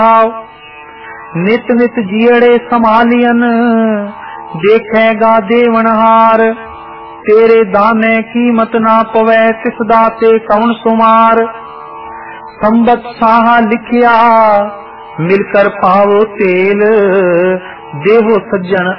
नित नित जियड़े संभालियन देखेगा देवनहार। तेरे दाने कीमत ना पवै तिस दाते कौन सुमार। संबत साहा लिखिया मिलकर पावो तेल देहो सज्जन